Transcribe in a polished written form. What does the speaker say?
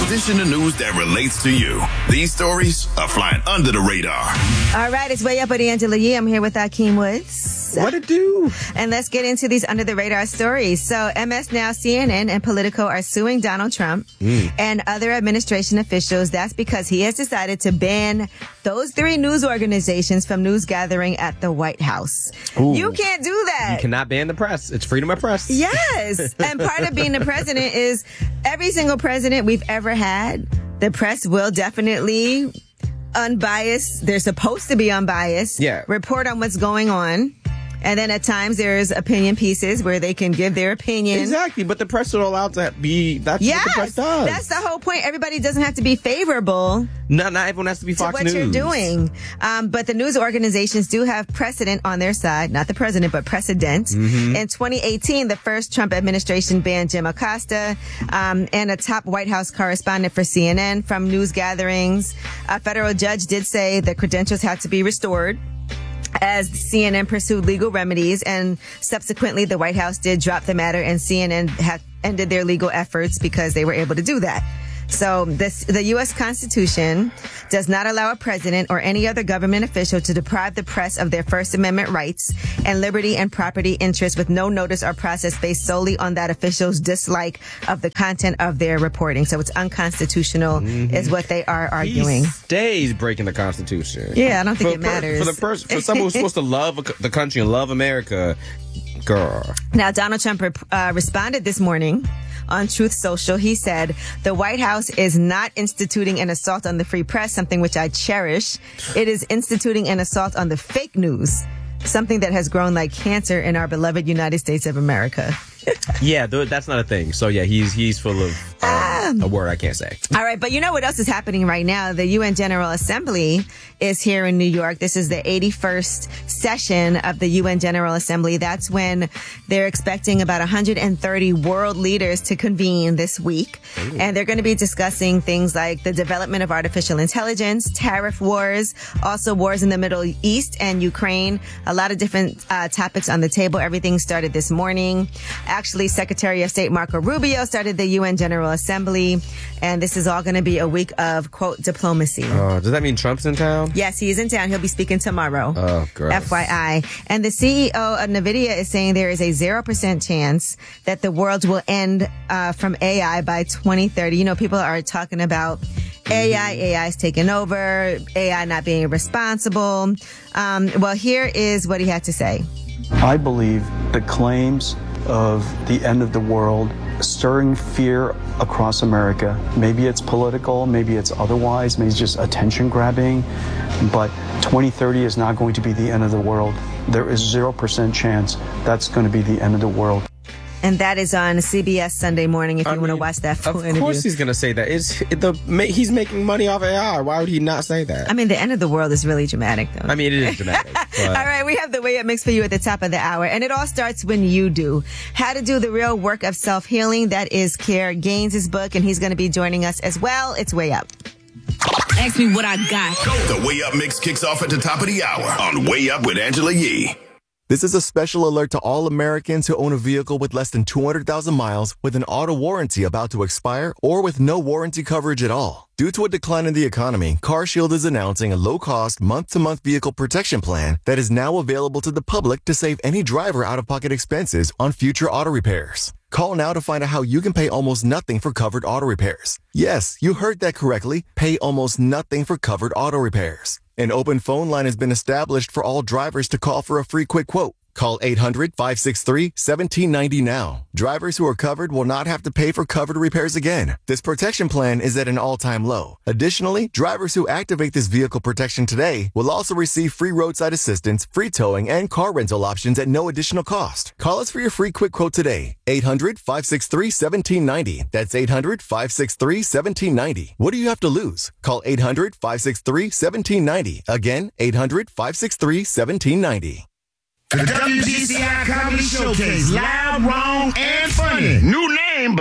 Dish in the news that relates to you. These stories are flying under the radar. All right, it's Way Up with Angela Yee. I'm here with Akeem Woods. What it do? And let's get into these under the radar stories. So MS Now, CNN, and Politico are suing Donald Trump and other administration officials. That's because he has decided to ban those three news organizations from news gathering at the White House. Ooh. You can't do that. You cannot ban the press. It's freedom of press. Yes. And part of being the president is every single president we've ever had, the press will definitely unbiased. They're supposed to be unbiased. Yeah. Report on what's going on. And then at times there's opinion pieces where they can give their opinion. Exactly, but the press are allowed to be, that's what the press does. That's the whole point. Everybody doesn't have to be favorable. Not everyone has to be Fox News. To what you're doing. But the news organizations do have precedent on their side. Not the president, but precedent. Mm-hmm. In 2018, the first Trump administration banned Jim Acosta and a top White House correspondent for CNN from news gatherings. A federal judge did say the credentials had to be restored as CNN pursued legal remedies, and subsequently the White House did drop the matter, and CNN had ended their legal efforts because they were able to do that. So the U.S. Constitution does not allow a president or any other government official to deprive the press of their First Amendment rights and liberty and property interests with no notice or process based solely on that official's dislike of the content of their reporting. So it's unconstitutional is what they are arguing. He stays breaking the Constitution. Yeah, I don't think it matters. For someone who's supposed to love the country and love America, girl. Now, Donald Trump responded this morning on Truth Social. He said, the White House is not instituting an assault on the free press, something which I cherish. It is instituting an assault on the fake news, something that has grown like cancer in our beloved United States of America. Yeah, that's not a thing. So yeah, he's full of a word I can't say. All right, but you know what else is happening right now? The UN General Assembly is here in New York. This is the 81st session of the UN General Assembly. That's when they're expecting about 130 world leaders to convene this week. Ooh. And they're going to be discussing things like the development of artificial intelligence, tariff wars, also wars in the Middle East and Ukraine. A lot of different topics on the table. Everything started this morning. Actually, Secretary of State Marco Rubio started the UN General Assembly, and this is all going to be a week of, quote, diplomacy. Does that mean Trump's in town? Yes, he is in town. He'll be speaking tomorrow. Oh, gross. FYI. And the CEO of NVIDIA is saying there is a 0% chance that the world will end from AI by 2030. You know, people are talking about AI is taking over, AI not being responsible. Well, here is what he had to say. I believe the claims of the end of the world, stirring fear across America. Maybe it's political, maybe it's otherwise, maybe it's just attention grabbing, but 2030 is not going to be the end of the world. There is 0% chance that's going to be the end of the world. And that is on CBS Sunday Morning if you want to watch that full interview. Of course he's going to say that. He's making money off AI. Why would he not say that? I mean, the end of the world is really dramatic, though. I mean, it is dramatic. All right, we have the Way Up Mix for you at the top of the hour. And it all starts when you do. How to do the real work of self-healing. That is Kerr Gaines' book, and he's going to be joining us as well. It's Way Up. Ask me what I got. The Way Up Mix kicks off at the top of the hour on Way Up with Angela Yee. This is a special alert to all Americans who own a vehicle with less than 200,000 miles with an auto warranty about to expire or with no warranty coverage at all. Due to a decline in the economy, CarShield is announcing a low-cost, month-to-month vehicle protection plan that is now available to the public to save any driver out-of-pocket expenses on future auto repairs. Call now to find out how you can pay almost nothing for covered auto repairs. Yes, you heard that correctly. Pay almost nothing for covered auto repairs. An open phone line has been established for all drivers to call for a free quick quote. Call 800-563-1790 now. Drivers who are covered will not have to pay for covered repairs again. This protection plan is at an all-time low. Additionally, drivers who activate this vehicle protection today will also receive free roadside assistance, free towing, and car rental options at no additional cost. Call us for your free quick quote today. 800-563-1790. That's 800-563-1790. What do you have to lose? Call 800-563-1790. Again, 800-563-1790. The WGCI Comedy Showcase, loud, wrong, and funny. New